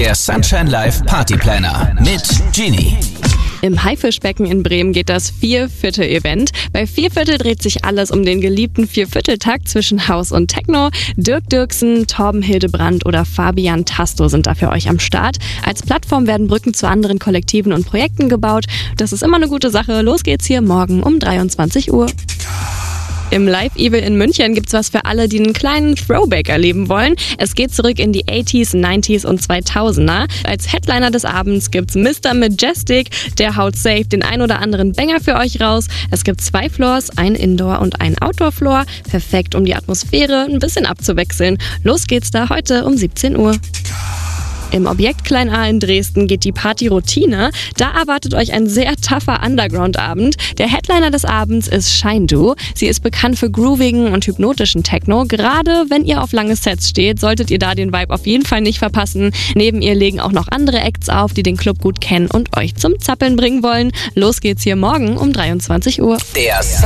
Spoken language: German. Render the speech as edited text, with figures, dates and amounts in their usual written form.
Der Sunshine Live Party Planner mit Genie. Im Haifischbecken in Bremen geht das Vierviertel-Event. Bei Vierviertel dreht sich alles um den geliebten Viervierteltakt zwischen House und Techno. Dirk Dirksen, Torben Hildebrand oder Fabian Tasto sind da für euch am Start. Als Plattform werden Brücken zu anderen Kollektiven und Projekten gebaut. Das ist immer eine gute Sache. Los geht's hier morgen um 23 Uhr. Im Live-Evil in München gibt's was für alle, die einen kleinen Throwback erleben wollen. Es geht zurück in die 80s, 90s und 2000er. Als Headliner des Abends gibt's Mr. Majestic. Der haut safe den ein oder anderen Banger für euch raus. Es gibt 2 Floors, ein Indoor- und ein Outdoor-Floor. Perfekt, um die Atmosphäre ein bisschen abzuwechseln. Los geht's da heute um 17 Uhr. Im Objekt Klein A in Dresden geht die Party Routine. Da erwartet euch ein sehr tougher Underground-Abend. Der Headliner des Abends ist Shine-Do. Sie ist bekannt für groovigen und hypnotischen Techno. Gerade wenn ihr auf lange Sets steht, solltet ihr da den Vibe auf jeden Fall nicht verpassen. Neben ihr legen auch noch andere Acts auf, die den Club gut kennen und euch zum Zappeln bringen wollen. Los geht's hier morgen um 23 Uhr.